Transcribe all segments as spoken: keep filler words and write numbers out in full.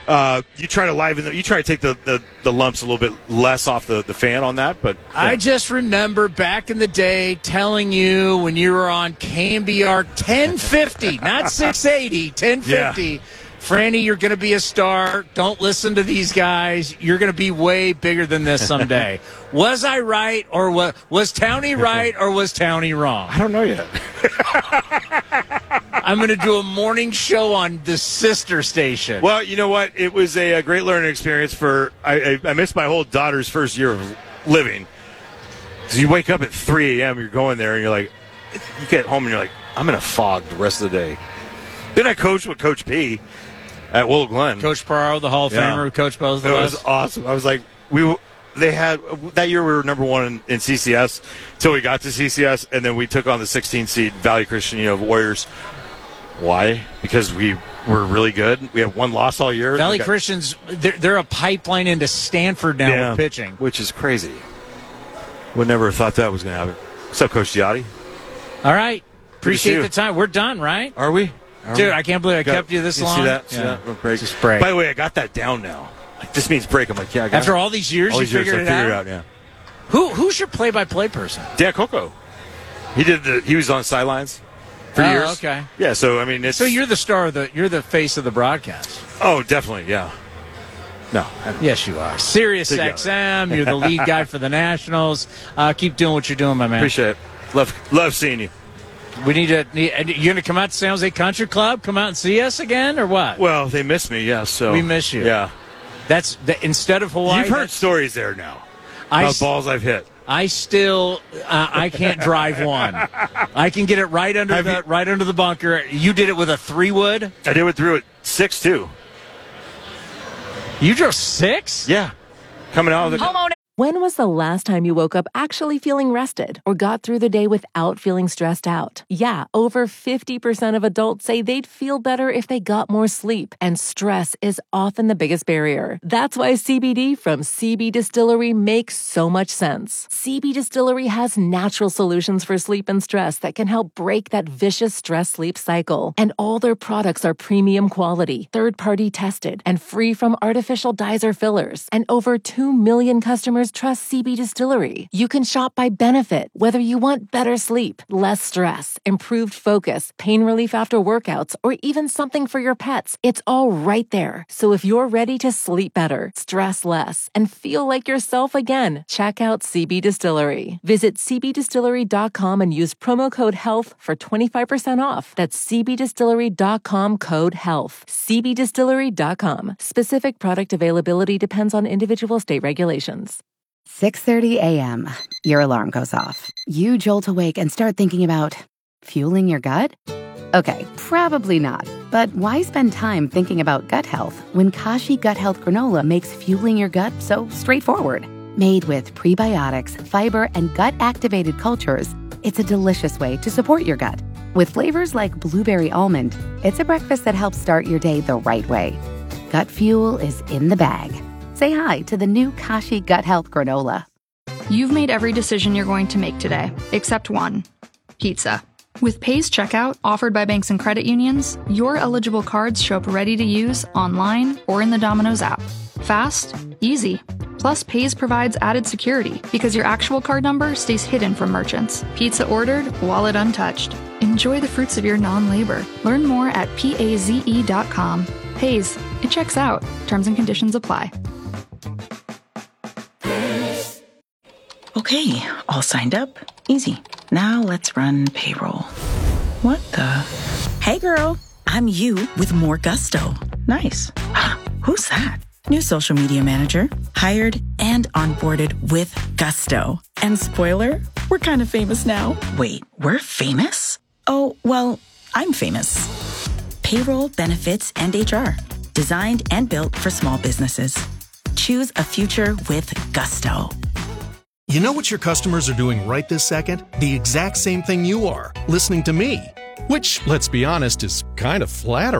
Uh, you try to liven the, you try to take the, the, the lumps a little bit less off the, the fan on that, but yeah. I just remember back in the day telling you when you were on K M B R ten fifty, not six eighty, ten fifty. Yeah. Franny, you're going to be a star. Don't listen to these guys. You're going to be way bigger than this someday. Was I right, or was, was Townie right, or was Townie wrong? I don't know yet. I'm going to do a morning show on the sister station. Well, you know what? It was a, a great learning experience for I, I, I missed my whole daughter's first year of living. So you wake up at three a.m., you're going there, and you're like, you get home, and you're like, I'm in a fog the rest of the day. Then I coached with Coach P at Willow Glen. Coach Perro, the Hall of yeah. Famer, who coached both of it us. It was awesome. I was like, we they had that year we were number one in, in C C S until we got to C C S, and then we took on the sixteen seed Valley Christian, you know, Warriors. Why? Because we were really good. We had one loss all year. Valley got, Christian's, they're, they're a pipeline into Stanford now yeah, with pitching. Which is crazy. Would never have thought that was going to happen. What's up, Coach Giotti? All right. Appreciate the time. We're done, right? Are we? Are Dude, we? I can't believe I got, kept you this you long. See that? See yeah. that? Break. Just break. By the way, I got that down now. Like, this means break. I'm like, yeah, I got After it. all these years, all you these years, figured, I it, figured out? it out? Yeah. Who Who's your play-by-play person? Dan Coco. He did the. He was on sidelines for oh, years. Okay. Yeah. So I mean, it's so you're the star of the. You're the face of the broadcast. Oh, definitely. Yeah. No. Yes, you are. Sirius X M. You're the lead guy for the Nationals. Uh, keep doing what you're doing, my man. Appreciate it. Love Love seeing you. We need to. Need, you're going to come out to San Jose Country Club? Come out and see us again, or what? Well, they miss me. Yeah. So we miss you. Yeah. That's the, instead of Hawaii. You've heard stories there now I, about balls I've hit. I still, uh, I can't drive one. I can get it right under Have the you, right under the bunker. You did it with a three wood. I did it through it six too. You drove six? Yeah, coming out of the. Homeowner. When was the last time you woke up actually feeling rested or got through the day without feeling stressed out? Yeah, over fifty percent of adults say they'd feel better if they got more sleep, and stress is often the biggest barrier. That's why C B D from C B Distillery makes so much sense. C B Distillery has natural solutions for sleep and stress that can help break that vicious stress-sleep cycle. And all their products are premium quality, third-party tested, and free from artificial dyes or fillers. And over two million customers trust C B Distillery. You can shop by benefit, whether you want better sleep, less stress, improved focus, pain relief after workouts, or even something for your pets. It's all right there. So if you're ready to sleep better, stress less, and feel like yourself again, check out C B Distillery. Visit c b distillery dot com and use promo code HEALTH for twenty-five percent off. That's c b distillery dot com code HEALTH. c b distillery dot com. Specific product availability depends on individual state regulations. six thirty a.m. Your alarm goes off. You jolt awake and start thinking about fueling your gut? Okay, probably not. But why spend time thinking about gut health when Kashi Gut Health Granola makes fueling your gut so straightforward? Made with prebiotics, fiber, and gut-activated cultures, it's a delicious way to support your gut. With flavors like blueberry almond, it's a breakfast that helps start your day the right way. Gut fuel is in the bag. Say hi to the new Kashi Gut Health Granola. You've made every decision you're going to make today, except one: pizza. With Paze Checkout, offered by banks and credit unions, your eligible cards show up ready to use online or in the Domino's app. Fast, easy. Plus, Paze provides added security because your actual card number stays hidden from merchants. Pizza ordered, wallet untouched. Enjoy the fruits of your non-labor. Learn more at paze dot com. Paze, it checks out. Terms and conditions apply. Okay, all signed up. Easy. Now let's run payroll. What the? Hey girl, I'm you with more gusto. Nice. Who's that? New social media manager. Hired and onboarded with gusto. And spoiler, we're kind of famous now. Wait, we're famous? Oh, well, I'm famous. Payroll, benefits, and H R. Designed and built for small businesses. Choose a future with gusto. You know what your customers are doing right this second? The exact same thing you are, listening to me. Which, let's be honest, is kind of flattering.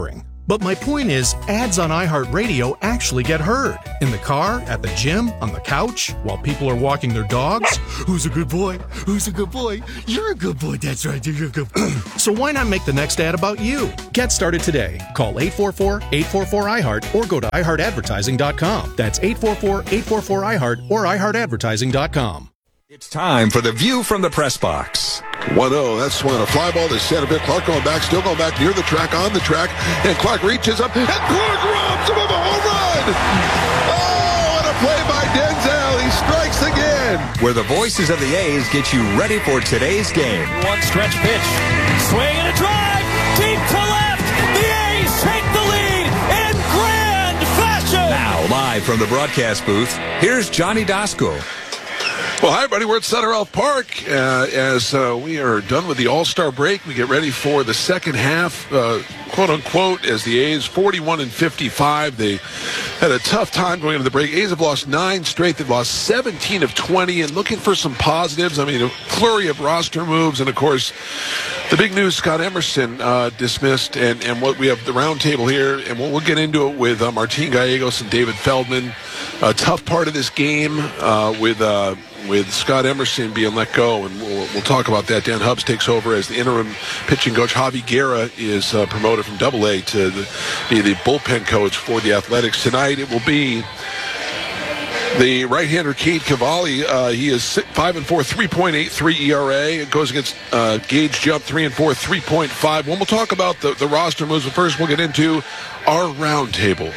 But my point is, ads on iHeartRadio actually get heard. In the car, at the gym, on the couch, while people are walking their dogs. Who's a good boy? Who's a good boy? You're a good boy. That's right. You're a good boy. So why not make the next ad about you? Get started today. Call eight four four, eight four four, I heart or go to i heart advertising dot com. That's eight four four, eight four four, I heart or i heart advertising dot com. It's time for the View from the Press Box. one oh, that's swung a fly ball to center field. Clark going back, still going back near the track, on the track, and Clark reaches up, and Clark robs him of a home run! Oh, what a play by Denzel! He strikes again! Where the voices of the A's get you ready for today's game. One stretch pitch, swing and a drive, deep to left! The A's take the lead in grand fashion! Now, live from the broadcast booth, here's Johnny Dasco. Well, hi, everybody. We're at Center Health Park uh, as uh, we are done with the All-Star break. We get ready for the second half, uh, quote-unquote, as the A's forty-one and fifty-five. They had a tough time going into the break. A's have lost nine straight. They've lost seventeen of twenty, and looking for some positives. I mean, a flurry of roster moves, and, of course, the big news, Scott Emerson uh, dismissed, and, and what we have the roundtable here, and we'll, we'll get into it with uh, Martin Gallegos and David Feldman. A tough part of this game uh, with uh, with Scott Emerson being let go, and we'll, we'll talk about that. Dan Hubbs takes over as the interim pitching coach. Javi Guerra is uh, promoted from Double A to the, be the bullpen coach for the Athletics. Tonight it will be the right-hander Cade Cavalli. Uh, he is five and four, three point eight three E R A. It goes against uh, Gage Jump, three and four, three point five. When we'll talk about the, the roster moves, but first we'll get into our roundtable.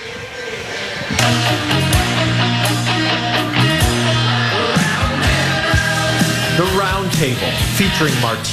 The Roundtable, featuring Martin